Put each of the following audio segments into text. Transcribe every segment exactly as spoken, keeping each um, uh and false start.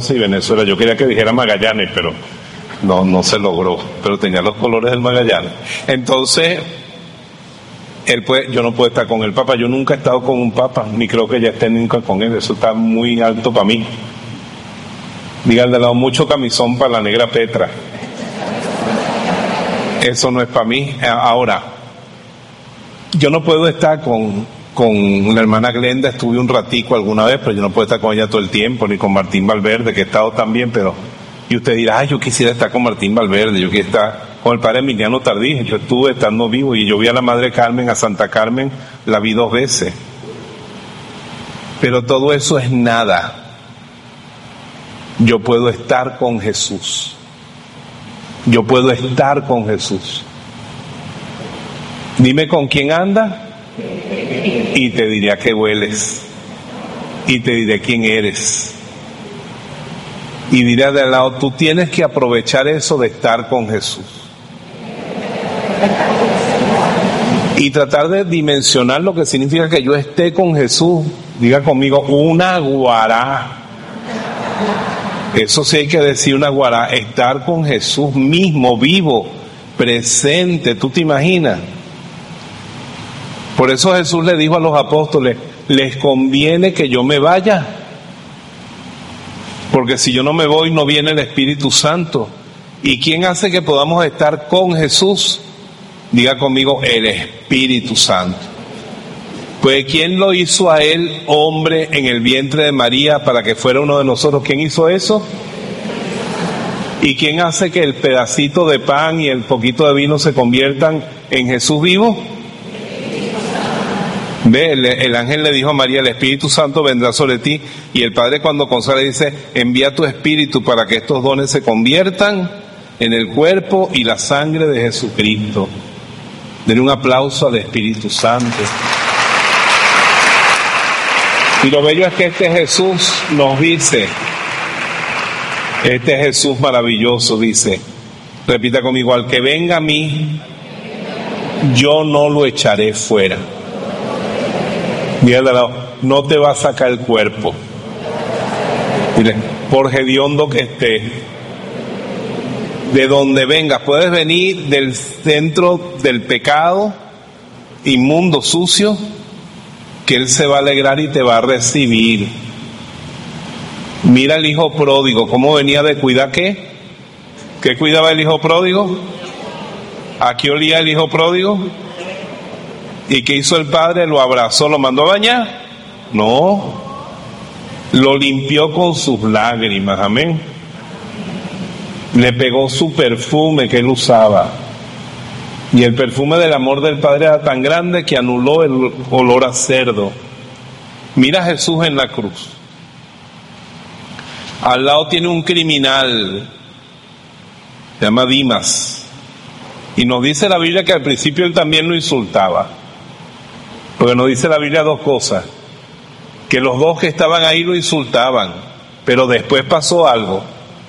Mendoza y Venezuela. Yo quería que dijera Magallanes, pero no, no se logró, pero tenía los colores del Magallanes. Entonces, él puede, yo no puedo estar con el Papa, yo nunca he estado con un Papa, ni creo que ya esté nunca con él, eso está muy alto para mí. Díganle al lado, mucho camisón para la negra Petra. Eso no es para mí. Ahora, yo no puedo estar con, con la hermana Glenda, estuve un ratico alguna vez, pero yo no puedo estar con ella todo el tiempo, ni con Martín Valverde, que he estado también, pero... Y usted dirá, ay, yo quisiera estar con Martín Valverde, yo quisiera estar con el padre Emiliano Tardí, yo estuve estando vivo, y yo vi a la Madre Carmen, a Santa Carmen, la vi dos veces. Pero todo eso es nada. Yo puedo estar con Jesús. Yo puedo estar con Jesús. Dime con quién anda y te diré a qué hueles y te diré quién eres y diré de al lado, tú tienes que aprovechar eso de estar con Jesús y tratar de dimensionar lo que significa que yo esté con Jesús. Diga conmigo, una guará. Eso sí hay que decir, una guará, estar con Jesús mismo, vivo, presente. ¿Tú te imaginas? Por eso Jesús le dijo a los apóstoles, les conviene que yo me vaya, porque si yo no me voy no viene el Espíritu Santo. ¿Y quién hace que podamos estar con Jesús? Diga conmigo, el Espíritu Santo. Pues ¿quién lo hizo a él hombre en el vientre de María para que fuera uno de nosotros? ¿Quién hizo eso? ¿Y quién hace que el pedacito de pan y el poquito de vino se conviertan en Jesús vivo? Ve, el, el ángel le dijo a María, el Espíritu Santo vendrá sobre ti, y el Padre cuando consagra dice, envía tu Espíritu para que estos dones se conviertan en el cuerpo y la sangre de Jesucristo. Denle un aplauso al Espíritu Santo. Y lo bello es que este Jesús nos dice, este Jesús maravilloso dice, repita conmigo, al que venga a mí, yo no lo echaré fuera. Mira de lado, no te va a sacar el cuerpo. Mire, por hediondo que esté, de donde vengas, puedes venir del centro del pecado, inmundo, sucio, que Él se va a alegrar y te va a recibir. Mira el hijo pródigo, cómo venía de cuidar qué. ¿Qué cuidaba el hijo pródigo? ¿A qué olía el hijo pródigo? ¿Y qué hizo el padre? ¿Lo abrazó, lo mandó a bañar? No, lo limpió con sus lágrimas, amén. Le pegó su perfume que él usaba. Y el perfume del amor del Padre era tan grande que anuló el olor a cerdo. Mira a Jesús en la cruz. Al lado tiene un criminal, se llama Dimas. Y nos dice la Biblia que al principio él también lo insultaba. Porque nos dice la Biblia dos cosas. Que los dos que estaban ahí lo insultaban. Pero después pasó algo.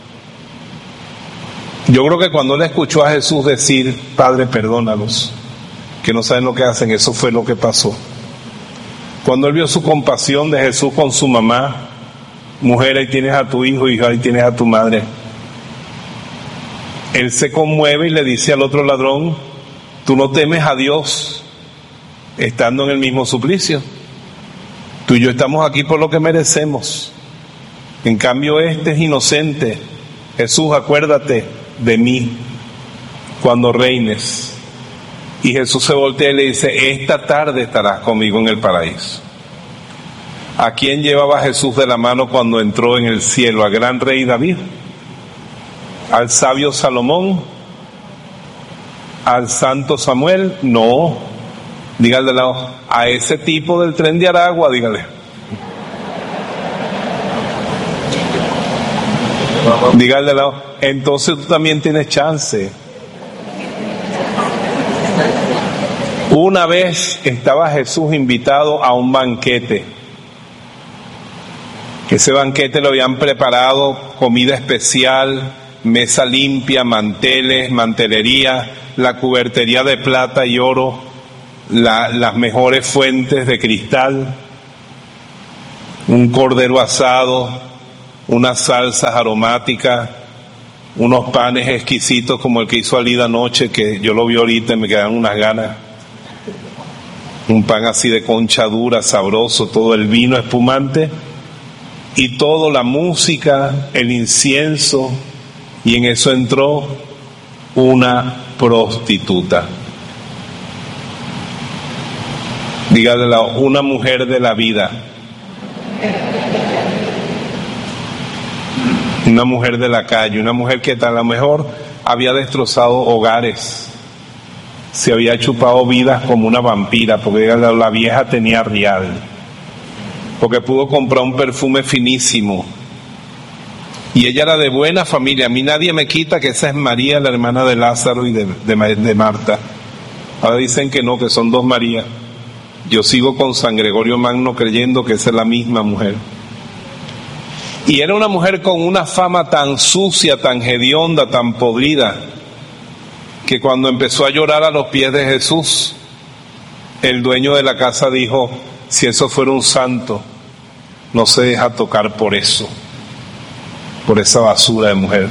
Yo creo que cuando él escuchó a Jesús decir, Padre, perdónalos, que no saben lo que hacen, eso fue lo que pasó. Cuando él vio su compasión de Jesús con su mamá, mujer, ahí tienes a tu hijo, hijo, ahí tienes a tu madre. Él se conmueve y le dice al otro ladrón, tú no temes a Dios estando en el mismo suplicio. Tú y yo estamos aquí por lo que merecemos. En cambio este es inocente. Jesús, acuérdate de mí cuando reines. Y Jesús se voltea y le dice, esta tarde estarás conmigo en el paraíso. ¿A quién llevaba Jesús de la mano cuando entró en el cielo? ¿Al gran rey David? ¿Al sabio Salomón? ¿Al santo Samuel? No. Dígale al lado, a ese tipo del tren de Aragua, dígale. Dígale al lado, entonces tú también tienes chance. Una vez estaba Jesús invitado a un banquete. Ese banquete lo habían preparado, comida especial, mesa limpia, manteles, mantelería, la cubertería de plata y oro, la, las mejores fuentes de cristal, un cordero asado, unas salsas aromáticas, unos panes exquisitos como el que hizo Alida anoche, que yo lo vi ahorita y me quedaron unas ganas. Un pan así de concha dura, sabroso, todo el vino espumante y todo, la música, el incienso, y en eso entró una prostituta. Dígale, una mujer de la vida. Una mujer de la calle, una mujer que a lo mejor había destrozado hogares, se había chupado vidas como una vampira, porque la vieja tenía real, porque pudo comprar un perfume finísimo, y ella era de buena familia. A mí nadie me quita que esa es María, la hermana de Lázaro y de, de, de Marta. Ahora dicen que no, que son dos Marías. Yo sigo con San Gregorio Magno creyendo que esa es la misma mujer. Y era una mujer con una fama tan sucia, tan hedionda, tan podrida, que cuando empezó a llorar a los pies de Jesús, el dueño de la casa dijo: si eso fuera un santo, no se deja tocar por eso, por esa basura de mujer.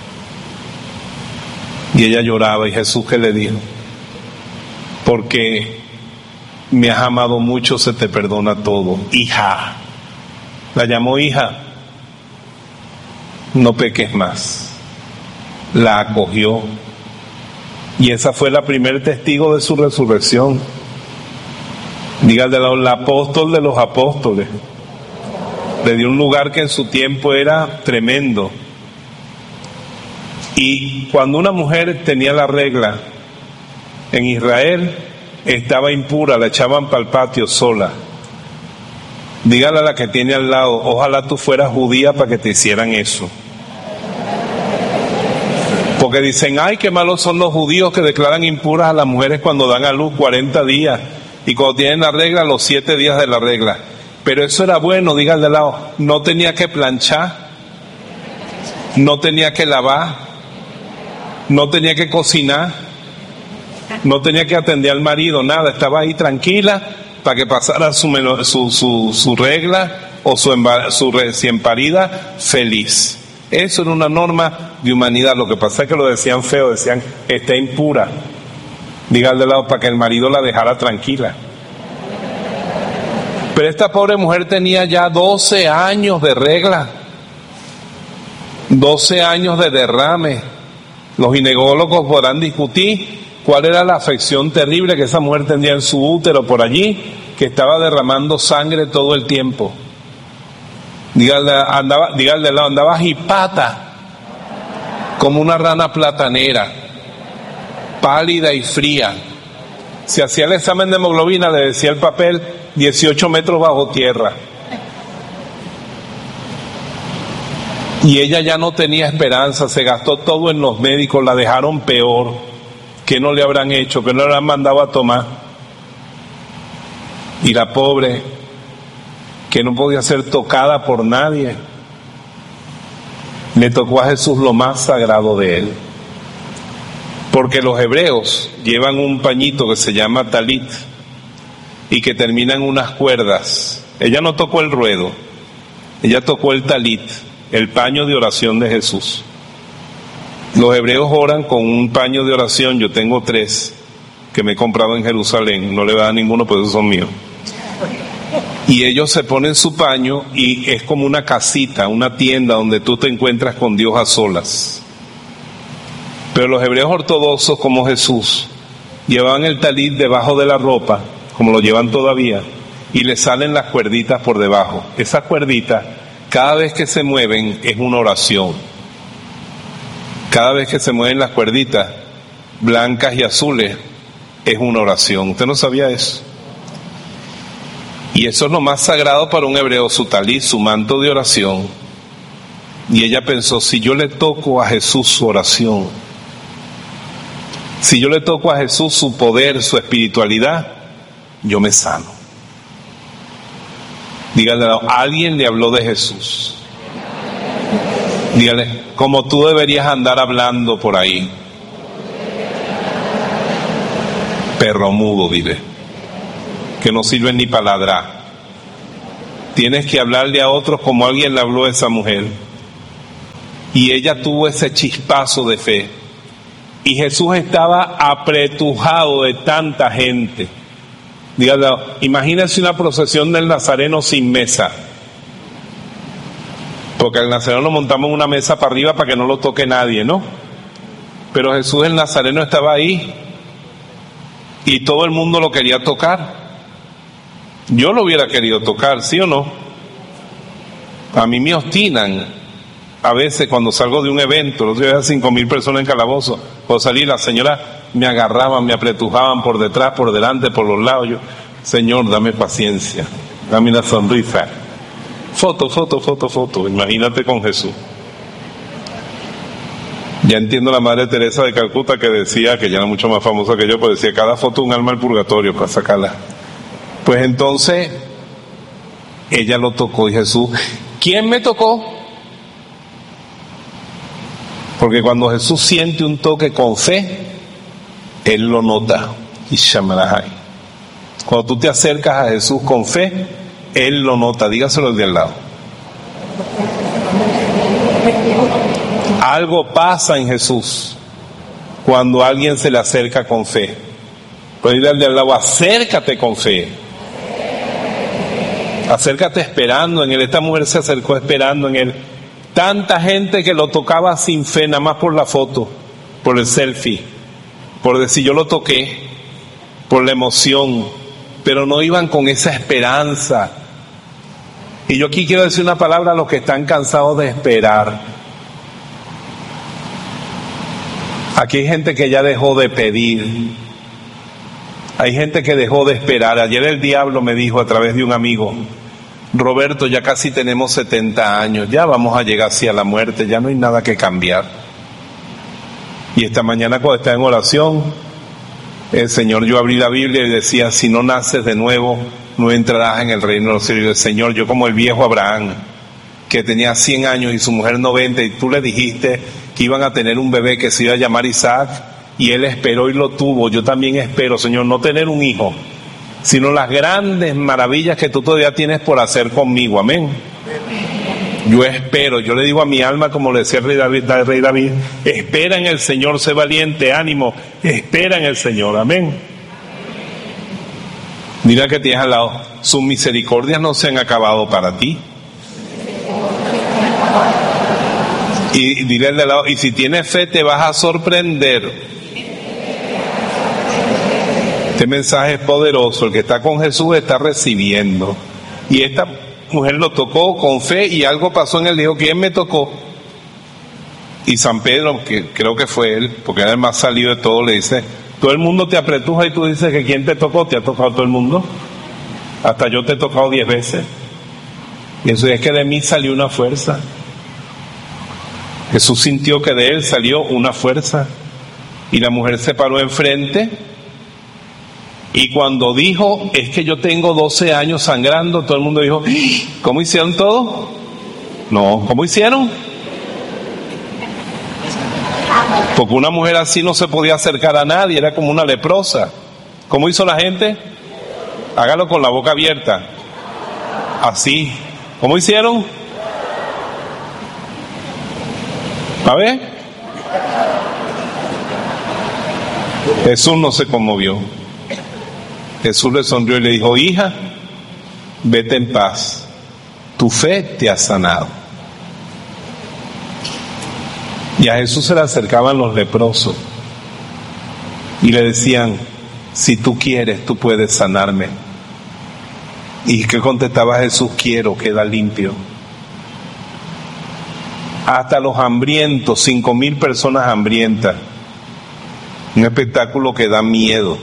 Y ella lloraba, y Jesús, ¿qué le dijo? Porque me has amado mucho, se te perdona todo. Hija, la llamó hija. No peques más. La acogió, y esa fue la primer testigo de su resurrección. Dígale, el apóstol de los apóstoles. Le dio un lugar que en su tiempo era tremendo. Y cuando una mujer tenía la regla en Israel, estaba impura, la echaban para el patio sola. Dígale a la que tiene al lado: ojalá tú fueras judía para que te hicieran eso. Porque dicen: ay, qué malos son los judíos que declaran impuras a las mujeres cuando dan a luz cuarenta días, y cuando tienen la regla, los siete días de la regla. Pero eso era bueno. Dígale al lado: no tenía que planchar, no tenía que lavar, no tenía que cocinar, no tenía que atender al marido, nada. Estaba ahí tranquila para que pasara su, su, su, su regla o su, su recién parida feliz. Eso era una norma de humanidad. Lo que pasa es que lo decían feo, decían: está impura. Dígale de lado, para que el marido la dejara tranquila. Pero esta pobre mujer tenía ya doce años de regla, doce años de derrame. Los ginecólogos podrán discutir cuál era la afección terrible que esa mujer tenía en su útero por allí, que estaba derramando sangre todo el tiempo. Dígale, andaba, dígale de lado, andaba jipata, como una rana platanera, pálida y fría. Se hacía el examen de hemoglobina, le decía el papel: dieciocho metros bajo tierra. Y ella ya no tenía esperanza, se gastó todo en los médicos, la dejaron peor. ¿Qué no le habrán hecho? ¿Qué no le habrán mandado a tomar? Y la pobre, que no podía ser tocada por nadie, le tocó a Jesús lo más sagrado de él. Porque los hebreos llevan un pañito que se llama talit y que termina en unas cuerdas. Ella no tocó el ruedo, ella tocó el talit, el paño de oración de Jesús. Los hebreos oran con un paño de oración. Yo tengo tres que me he comprado en Jerusalén, no le voy a dar ninguno, pues esos son míos. Y ellos se ponen su paño y es como una casita, una tienda donde tú te encuentras con Dios a solas. Pero los hebreos ortodoxos, como Jesús, llevaban el talit debajo de la ropa, como lo llevan todavía, y le salen las cuerditas por debajo. Esas cuerditas, cada vez que se mueven, es una oración. Cada vez que se mueven las cuerditas, blancas y azules, es una oración. ¿Usted no sabía eso? Y eso es lo más sagrado para un hebreo, su talit, su manto de oración. Y ella pensó: si yo le toco a Jesús su oración, si yo le toco a Jesús su poder, su espiritualidad, yo me sano. Dígale, alguien le habló de Jesús. Dígale, como tú deberías andar hablando por ahí. Perro mudo, dile, que no sirve ni para ladrar. Tienes que hablarle a otros como alguien le habló a esa mujer. y ella tuvo ese chispazo de fe. Y Jesús estaba apretujado de tanta gente. Dígale, imagínense una procesión del Nazareno sin mesa. Porque al Nazareno lo montamos en una mesa para arriba para que no lo toque nadie, ¿no? Pero Jesús el Nazareno estaba ahí y todo el mundo lo quería tocar. Yo lo hubiera querido tocar, ¿sí o no? A mí me obstinan a veces cuando salgo de un evento. Los días cinco mil personas en calabozo, puedo salir, las señoras me agarraban, me apretujaban por detrás, por delante, por los lados. Yo, Señor, dame paciencia, dame una sonrisa. Foto, foto, foto, foto. Imagínate con Jesús. Ya entiendo la Madre Teresa de Calcuta, que decía, que ya era mucho más famosa que yo, pues decía, cada foto un alma al purgatorio para sacarla. Pues entonces ella lo tocó y Jesús, ¿quién me tocó? Porque cuando Jesús siente un toque con fe, Él lo nota. Y shamalahai. Cuando tú te acercas a Jesús con fe, Él lo nota. Dígaselo al de al lado. Algo pasa en Jesús cuando alguien se le acerca con fe. Pero dile al de al lado, acércate con fe. Acércate esperando en Él. Esta mujer se acercó esperando en Él. Tanta gente que lo tocaba sin fe, nada más por la foto, por el selfie, por decir yo lo toqué, por la emoción, pero no iban con esa esperanza. Y yo aquí quiero decir una palabra a los que están cansados de esperar. Aquí hay gente que ya dejó de pedir. Hay gente que dejó de esperar. Ayer el diablo me dijo a través de un amigo, Roberto, ya casi tenemos setenta años, ya vamos a llegar hacia la muerte, ya no hay nada que cambiar. Y esta mañana cuando estaba en oración, el Señor, yo abrí la Biblia y decía, si no naces de nuevo, no entrarás en el reino de los cielos. Y el Señor, yo como el viejo Abraham, que tenía cien años y su mujer noventa, y tú le dijiste que iban a tener un bebé que se iba a llamar Isaac, y él esperó y lo tuvo. Yo también espero, Señor, no tener un hijo, sino las grandes maravillas que tú todavía tienes por hacer conmigo. Amén. Yo espero, yo le digo a mi alma, como le decía el rey David, el rey David, espera en el Señor, sé valiente, ánimo, espera en el Señor. Amén. Mira que tienes al lado, sus misericordias no se han acabado para ti. Y dile al de lado, y si tienes fe te vas a sorprender. Este mensaje es poderoso. El que está con Jesús está recibiendo. Y esta mujer lo tocó con fe y algo pasó en él. Dijo, ¿quién me tocó? Y San Pedro, que creo que fue él, porque era el más salido de todo, le dice, todo el mundo te apretuja y tú dices que ¿quién te tocó? ¿Te ha tocado todo el mundo? Hasta yo te he tocado diez veces. Y eso es que de mí salió una fuerza. Jesús sintió que de él salió una fuerza. Y la mujer se paró enfrente. Y cuando dijo, es que yo tengo doce años sangrando, todo el mundo dijo, ¿cómo hicieron todo? No, ¿cómo hicieron? Porque una mujer así no se podía acercar a nadie, era como una leprosa. ¿Cómo hizo la gente? Hágalo con la boca abierta. Así. ¿Cómo hicieron? A ver. Jesús no se conmovió. Jesús le sonrió y le dijo, hija, vete en paz, tu fe te ha sanado. Y a Jesús se le acercaban los leprosos y le decían, si tú quieres, tú puedes sanarme. ¿Y qué contestaba Jesús? Quiero, queda limpio. Hasta los hambrientos, cinco mil personas hambrientas. Un espectáculo que da miedo.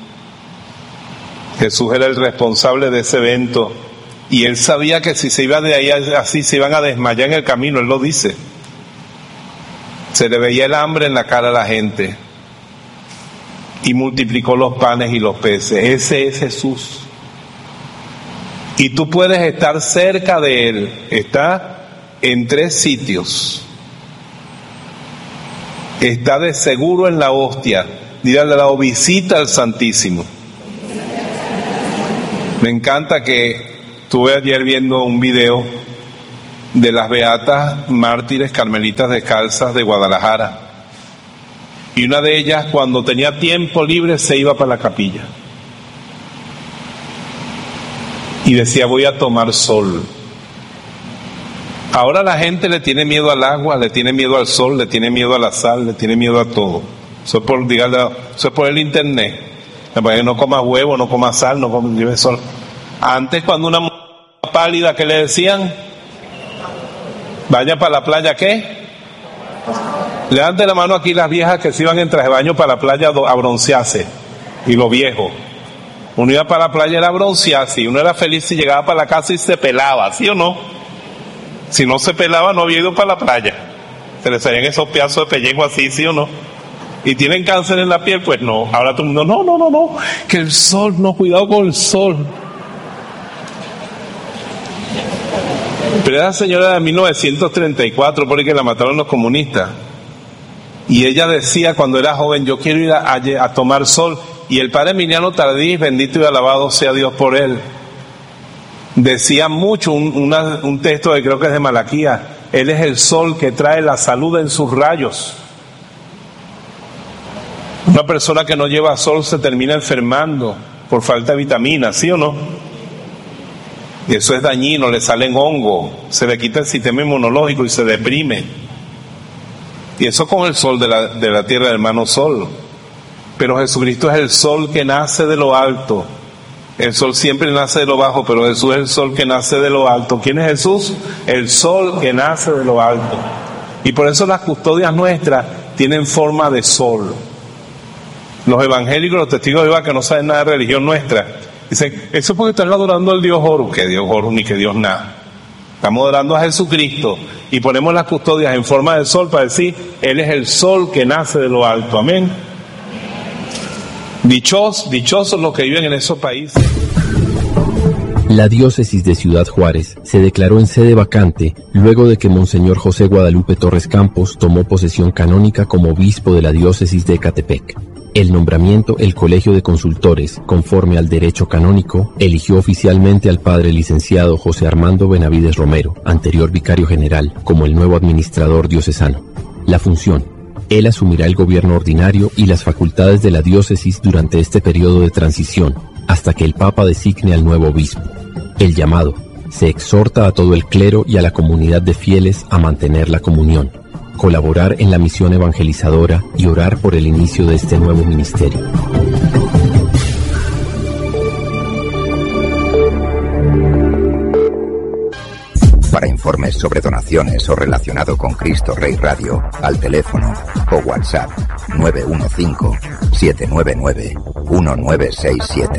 Jesús era el responsable de ese evento y él sabía que si se iba de ahí así se iban a desmayar en el camino. Él lo dice. Se le veía el hambre en la cara a la gente y multiplicó los panes y los peces. Ese es Jesús. Y tú puedes estar cerca de él. Está en tres sitios. Está de seguro en la hostia. Dile al lado, visita al Santísimo. Me encanta que estuve ayer viendo un video de las beatas mártires carmelitas descalzas de Guadalajara. Y una de ellas, cuando tenía tiempo libre, se iba para la capilla. Y decía, voy a tomar sol. Ahora la gente le tiene miedo al agua, le tiene miedo al sol, le tiene miedo a la sal, le tiene miedo a todo. Eso es por, dígale, eso es por el internet. Para que no coma huevo, no coma sal, no coma lleve sol. Antes, cuando una mujer pálida, ¿qué le decían? Vaya para la playa, ¿qué? Levante la mano aquí las viejas que se iban en traje de baño para la playa a broncearse. Y los viejos. Uno iba para la playa era broncearse y uno era feliz si llegaba para la casa y se pelaba, ¿sí o no? Si no se pelaba no había ido para la playa. Se les salían esos pedazos de pellejo así, ¿sí o no? Y tienen cáncer en la piel, pues no. Ahora todo el mundo, no, no, no, no. Que el sol, no, cuidado con el sol. Pero esa señora de mil novecientos treinta y cuatro, porque la mataron los comunistas. Y ella decía cuando era joven, yo quiero ir a, a, a tomar sol. Y el padre Emiliano Tardí, bendito y alabado sea Dios por él, decía mucho un, una, un texto que creo que es de Malaquías. Él es el sol que trae la salud en sus rayos. Una persona que no lleva sol se termina enfermando por falta de vitaminas, ¿sí o no? Y eso es dañino, le salen hongos, se le quita el sistema inmunológico y se deprime. Y eso con el sol de la, de la tierra, hermano sol. Pero Jesucristo es el sol que nace de lo alto. El sol siempre nace de lo bajo, pero Jesús es el sol que nace de lo alto. ¿Quién es Jesús? El sol que nace de lo alto. Y por eso las custodias nuestras tienen forma de sol. Los evangélicos, los testigos de Jehová que no saben nada de religión nuestra, dicen, eso es porque están adorando al Dios Horus. Que Dios Horus ni que Dios nada. Estamos adorando a Jesucristo y ponemos las custodias en forma de sol para decir, Él es el sol que nace de lo alto. Amén. Dichos, dichosos los que viven en esos países. La diócesis de Ciudad Juárez se declaró en sede vacante luego de que Monseñor José Guadalupe Torres Campos tomó posesión canónica como obispo de la diócesis de Ecatepec. El nombramiento, el Colegio de Consultores, conforme al derecho canónico, eligió oficialmente al padre licenciado José Armando Benavides Romero, anterior vicario general, como el nuevo administrador diocesano. La función: él asumirá el gobierno ordinario y las facultades de la diócesis durante este periodo de transición, hasta que el Papa designe al nuevo obispo. El llamado: se exhorta a todo el clero y a la comunidad de fieles a mantener la comunión, colaborar en la misión evangelizadora y orar por el inicio de este nuevo ministerio. Para informes sobre donaciones o relacionado con Cristo Rey Radio, al teléfono o WhatsApp nueve uno cinco, siete nueve nueve, uno nueve seis siete.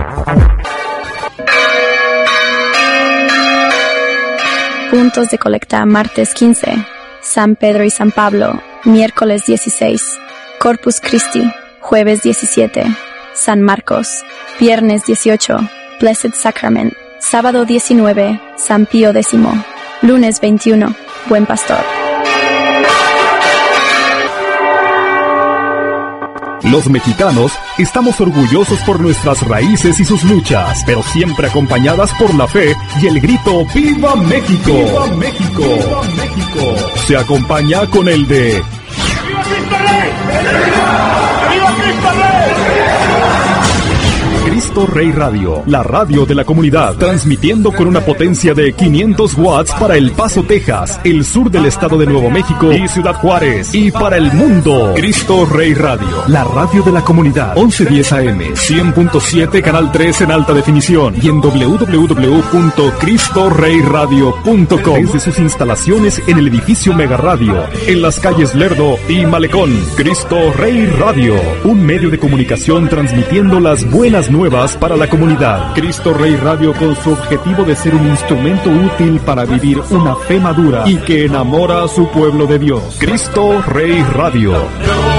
Puntos de colecta martes quince, San Pedro y San Pablo, miércoles dieciséis, Corpus Christi, jueves diecisiete, San Marcos, viernes dieciocho, Blessed Sacrament, sábado diecinueve, San Pío X, lunes veintiuno, Buen Pastor. Los mexicanos estamos orgullosos por nuestras raíces y sus luchas, pero siempre acompañadas por la fe y el grito ¡Viva México! ¡Viva México! ¡Viva México! Se acompaña con el de ¡Viva Cristo Rey! ¡Viva Cristo Rey! Cristo Rey Radio, la radio de la comunidad, transmitiendo con una potencia de quinientos watts para El Paso, Texas, el sur del estado de Nuevo México y Ciudad Juárez, y para el mundo. Cristo Rey Radio, la radio de la comunidad, once diez A M, cien punto siete, canal tres en alta definición, y en doble u doble u doble u punto cristo rey radio punto com, desde sus instalaciones en el edificio Mega Radio, en las calles Lerdo y Malecón. Cristo Rey Radio, un medio de comunicación transmitiendo las buenas nuevas para la comunidad. Cristo Rey Radio, con su objetivo de ser un instrumento útil para vivir una fe madura y que enamora a su pueblo de Dios. Cristo Rey Radio.